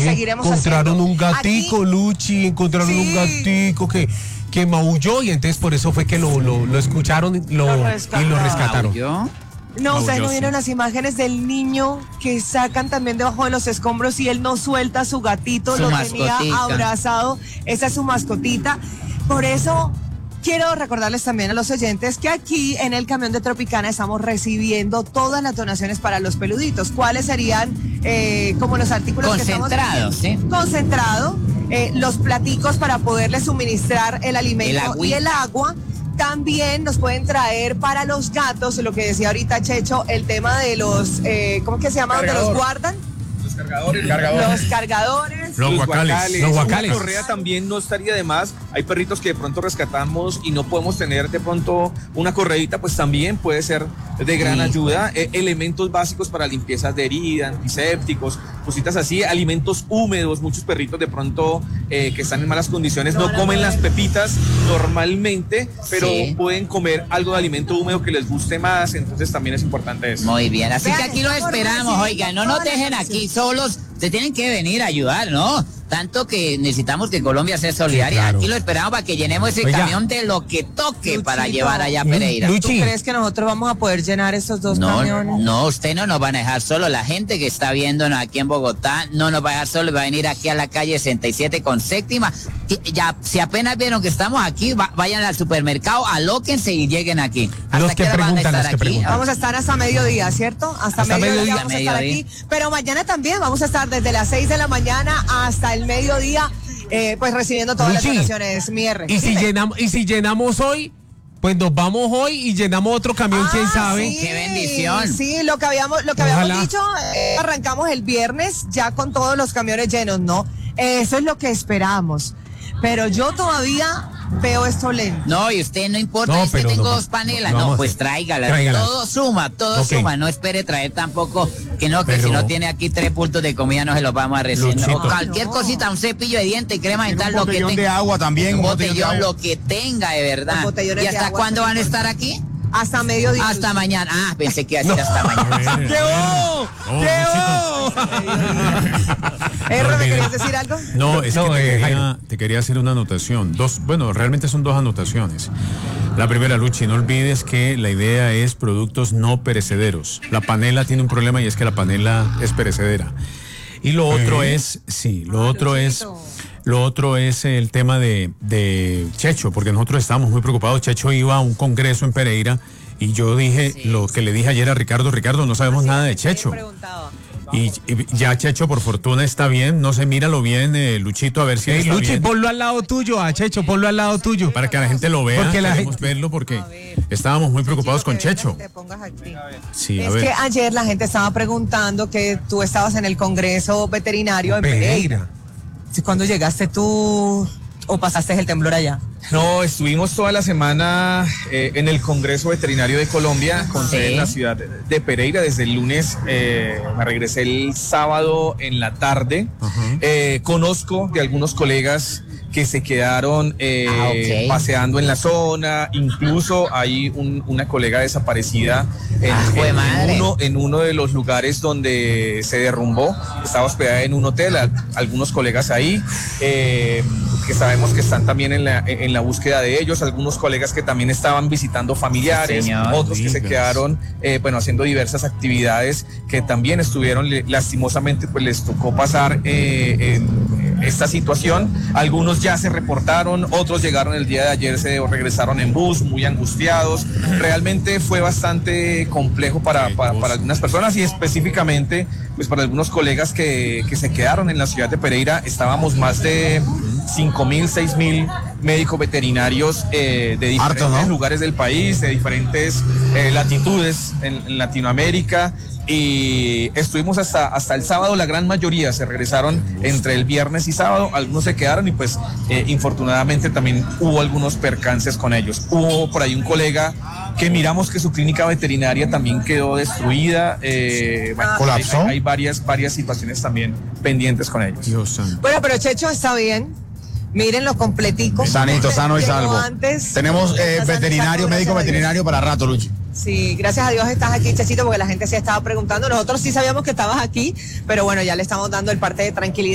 seguiremos encontraron haciendo. Un gatico, aquí, Luchi, encontraron un gatico que maulló, y entonces por eso fue que lo escucharon y lo rescataron. No, ustedes no vieron las imágenes del niño que sacan también debajo de los escombros y él no suelta a su gatito, lo tenía abrazado, esa es su mascotita. Por eso quiero recordarles también a los oyentes que aquí en el camión de Tropicana estamos recibiendo todas las donaciones para los peluditos. ¿Cuáles serían como los artículos que estamos haciendo? Concentrado, los platicos para poderles suministrar el alimento y el agua. También nos pueden traer para los gatos, lo que decía ahorita Checho, el tema de los, ¿cómo es que se llama? ¿Dónde los guardan? Los cargadores. Los guacales. Una correa también no estaría de más. Hay perritos que de pronto rescatamos y no podemos tener de pronto una correíta, pues también puede ser de gran ayuda. Elementos básicos para limpiezas de herida, antisépticos, cositas así, alimentos húmedos. Muchos perritos de pronto que están en malas condiciones no comen las pepitas normalmente, pero pueden comer algo de alimento húmedo que les guste más, entonces también es importante eso. Muy bien, así que aquí lo esperamos, oigan, no nos dejen aquí solos, se tienen que venir a ayudar, ¿no? Tanto que necesitamos que Colombia sea solidaria. Aquí lo esperamos para que llenemos ese camión de lo que toque para llevar allá a Pereira. ¿Tú crees que nosotros vamos a poder llenar esos dos camiones? No, usted no nos van a dejar solo. La gente que está viéndonos aquí en Bogotá no nos va a dejar solo. Va a venir aquí a la calle 67 con Séptima. Ya, si apenas vieron que estamos aquí, vayan al supermercado, alóquense y lleguen aquí. Los que preguntan, Vamos a estar hasta mediodía, ¿cierto? Hasta mediodía vamos a estar aquí. Pero mañana también vamos a estar desde las 6 de la mañana hasta el mediodía, pues recibiendo todas las donaciones, Y si llenamos hoy, pues nos vamos hoy y llenamos otro camión, quién sabe. Sí, qué bendición. Sí, lo que habíamos dicho, arrancamos el viernes ya con todos los camiones llenos, ¿no? Eso es lo que esperamos. Pero yo todavía veo esto lento. No, y usted no importa, es que tengo dos panelas. No, pues tráigala. Todo suma, suma. No espere traer tampoco, que si no tiene aquí 3 bultos de comida no se los vamos a recibir. O cualquier cosita, un cepillo de dientes, crema dental, lo que tenga. Un botellón de agua también. Un botellón, lo que tenga, de verdad. ¿Y hasta cuándo van a estar aquí? Hasta mediodía. Hasta mañana. Pensé que iba a decir hasta mañana. ¿Me querías decir algo? No, es que te quería hacer una anotación. Realmente son 2 anotaciones. La primera, Luchi, no olvides que la idea es productos no perecederos. La panela tiene un problema y es que la panela es perecedera. Y lo otro lo otro es el tema de Checho, porque nosotros estábamos muy preocupados. Checho iba a un congreso en Pereira y yo dije lo que le dije ayer a Ricardo, no sabemos nada de Checho. Y ya Checho por fortuna está bien, no sé, míralo bien, Luchito, a ver si está Luchi, bien. ponlo al lado tuyo, a Checho, ponlo al lado tuyo. Para que la gente lo vea, queremos verlo porque estábamos muy preocupados con Checho. Sí, es que ayer la gente estaba preguntando que tú estabas en el Congreso Veterinario en Pereira. ¿Cuándo llegaste tú o pasaste el temblor allá? No, estuvimos toda la semana en el Congreso Veterinario de Colombia, con sede en la ciudad de Pereira. Desde el lunes me regresé el sábado en la tarde. Conozco de algunos colegas que se quedaron paseando en la zona. Incluso hay una colega desaparecida en uno de los lugares donde se derrumbó. Estaba hospedada en un hotel, algunos colegas ahí, que sabemos que están también en la búsqueda de ellos, algunos colegas que también estaban visitando familiares, otros que se quedaron haciendo diversas actividades que también estuvieron, lastimosamente pues les tocó pasar esta situación. Algunos ya se reportaron, otros llegaron el día de ayer, se regresaron en bus muy angustiados. Realmente fue bastante complejo para algunas personas y específicamente pues para algunos colegas que se quedaron en la ciudad de Pereira. Estábamos más de 5.000, 6.000 médicos veterinarios de diferentes lugares del país, de diferentes latitudes en Latinoamérica. Y estuvimos hasta el sábado. La gran mayoría se regresaron entre el viernes y sábado, algunos se quedaron y pues infortunadamente también hubo algunos percances con ellos. Hubo por ahí un colega que miramos que su clínica veterinaria también quedó destruida. ¿Colapsó? Hay varias situaciones también pendientes con ellos. Bueno, pero Checho está bien. Mírenlo completico. Sanito, sano y salvo. Tenemos médico veterinario para rato, Luchi. Sí, gracias a Dios estás aquí, Chechito, porque la gente sí estaba preguntando. Nosotros sí sabíamos que estabas aquí, pero bueno, ya le estamos dando el parte de tranquilidad.